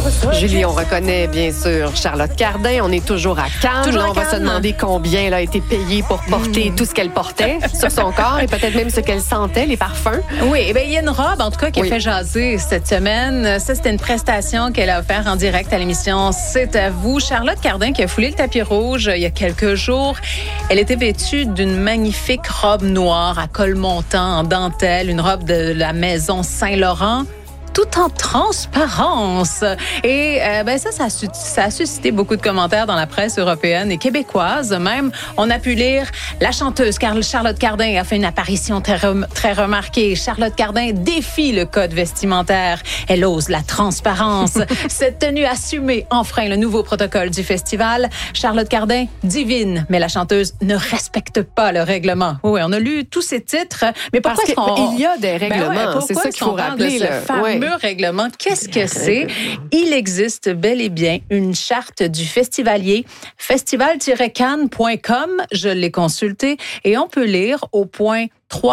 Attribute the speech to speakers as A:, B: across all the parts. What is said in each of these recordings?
A: Julie, on reconnaît bien sûr Charlotte Cardin. On est toujours à Cannes.
B: Toujours
A: là,
B: à
A: on va se
B: Cannes.
A: demander combien elle a été payée pour porter tout ce qu'elle portait sur son corps et peut-être même ce qu'elle sentait, les parfums.
B: Oui, eh bien, il y a une robe, en tout cas, qui a
A: Oui.
B: fait jaser cette semaine. Ça, c'était une prestation qu'elle a offerte en direct à l'émission C'est à vous. Charlotte Cardin, qui a foulé le tapis rouge il y a quelques jours. Elle était vêtue d'une magnifique robe noire à col montant, en dentelle, une robe de la maison Saint-Laurent, tout en transparence. Et ça a suscité beaucoup de commentaires dans la presse européenne et québécoise. Même, on a pu lire la chanteuse Charlotte Cardin a fait une apparition très remarquée. Charlotte Cardin défie le code vestimentaire. Elle ose la transparence. Cette tenue assumée enfreint le nouveau protocole du festival. Charlotte Cardin divine, mais la chanteuse ne respecte pas le règlement. Oui, on a lu tous ces titres, mais pourquoi
A: Parce qu'il y a des règlements. C'est ça qu'il faut rappeler.
B: Ce fameux règlement, qu'est-ce que c'est? Il existe bel et bien une charte du festivalier, festival-cannes.com. Je l'ai consulté et on peut lire au point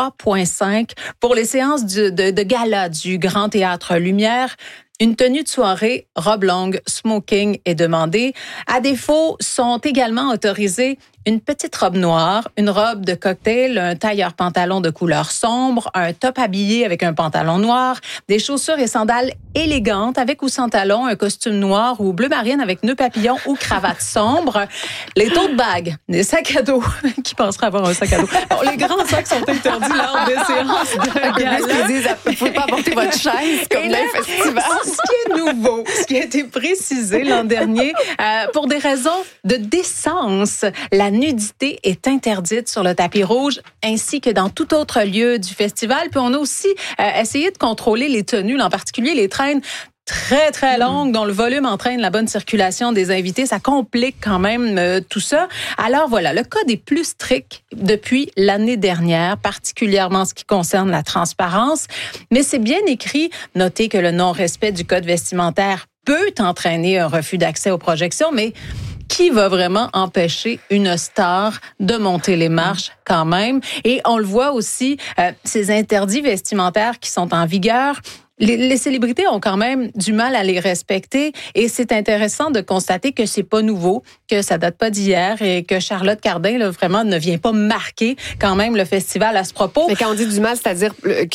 B: 3.5 pour les séances de gala du Grand Théâtre Lumière. Une tenue de soirée, robe longue, smoking est demandée. À défaut, sont également autorisées une petite robe noire, une robe de cocktail, un tailleur-pantalon de couleur sombre, un top habillé avec un pantalon noir, des chaussures et sandales élégantes avec ou sans talons, un costume noir ou bleu marine avec nœud papillon ou cravate sombre, les tote bags, des sacs à dos. Qui penserait avoir un sac à dos? Bon, les grands sacs sont interdits lors des séances de gala.
A: Ils disent, vous ne pouvez pas apporter votre chaise comme dans le festival.
B: Ce qui est nouveau, ce qui a été précisé l'an dernier, pour des raisons de décence, la nudité est interdite sur le tapis rouge ainsi que dans tout autre lieu du festival. Puis on a aussi essayé de contrôler les tenues, en particulier les traînes très, très longues dont le volume entraîne la bonne circulation des invités. Ça complique quand même tout ça. Alors voilà, le code est plus strict depuis l'année dernière, particulièrement en ce qui concerne la transparence. Mais c'est bien écrit. Notez que le non-respect du code vestimentaire peut entraîner un refus d'accès aux projections, mais qui va vraiment empêcher une star de monter les marches quand même? Et on le voit aussi, ces interdits vestimentaires qui sont en vigueur, les célébrités ont quand même du mal à les respecter et c'est intéressant de constater que c'est pas nouveau, que ça date pas d'hier et que Charlotte Cardin là, vraiment ne vient pas marquer quand même le festival à ce propos.
A: Mais quand on dit du mal, c'est-à-dire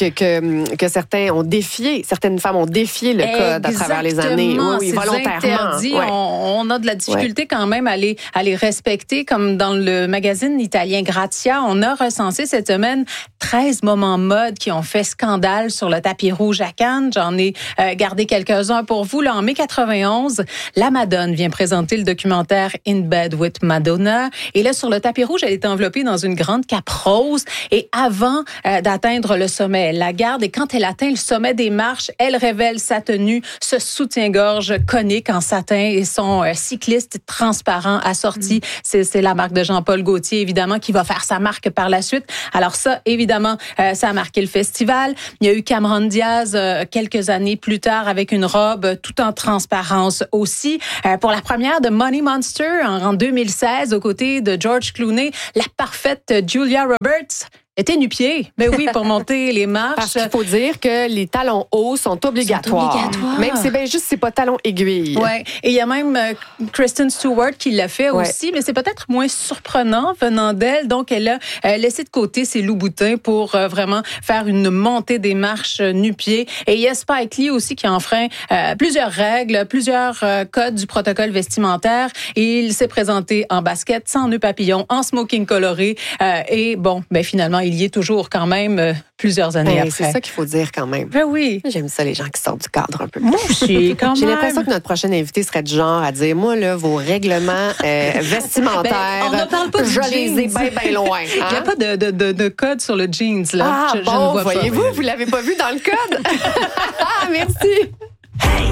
A: que certaines femmes ont défié le code à travers les années. Oui, volontairement.
B: Interdits, ouais. On a de la difficulté quand même à les respecter, comme dans le magazine italien Grazia, on a recensé cette semaine 13 moments mode qui ont fait scandale sur le tapis rouge à Cannes. J'en ai gardé quelques-uns pour vous. Là, en mai 91, la Madone vient présenter le documentaire In Bed with Madonna. Et là, sur le tapis rouge, elle est enveloppée dans une grande cape rose. Et avant d'atteindre le sommet, elle la garde. Et quand elle atteint le sommet des marches, elle révèle sa tenue, ce soutien-gorge conique en satin et son cycliste transparent assorti. C'est la marque de Jean-Paul Gaultier, évidemment, qui va faire sa marque par la suite. Alors ça, évidemment, ça a marqué le festival. Il y a eu Cameron Diaz quelques années plus tard avec une robe tout en transparence aussi. Pour la première de Money Monster en 2016, aux côtés de George Clooney, la parfaite Julia Roberts était nu-pied. Ben oui, pour monter les marches.
A: Parce qu'il faut dire que les talons hauts sont obligatoires. Même c'est bien juste, c'est pas talons aiguilles.
B: Ouais. Et il y a même Kristen Stewart qui l'a fait aussi, mais c'est peut-être moins surprenant venant d'elle. Donc, elle a laissé de côté ses loups-boutins pour vraiment faire une montée des marches nu-pied. Et il y a Spike Lee aussi qui enfreint plusieurs règles, plusieurs codes du protocole vestimentaire. Et il s'est présenté en basket, sans nœud papillon, en smoking coloré. Et bon, ben finalement, il y est toujours quand même plusieurs années après.
A: C'est ça qu'il faut dire quand même.
B: Ben oui.
A: J'aime ça, les gens qui sortent du cadre un peu.
B: Moi aussi, quand même.
A: J'ai l'impression que notre prochaine invité serait du genre à dire, moi, là, vos règlements vestimentaires,
B: on ne parle pas
A: je
B: du
A: les ai bien loin.
B: Il n'y a pas de code sur le jeans, là.
A: Ah,
B: je ne
A: bon,
B: vois
A: voyez-vous,
B: pas.
A: vous l'avez pas vu dans le code? Merci.